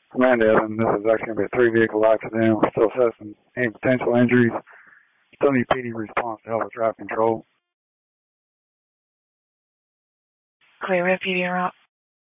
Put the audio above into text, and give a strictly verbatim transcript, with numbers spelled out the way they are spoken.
Command Evan, this is actually going to be a three-vehicle accident. We're still assessing any potential injuries. Still need P D response to help with traffic control. Clear, P D, route.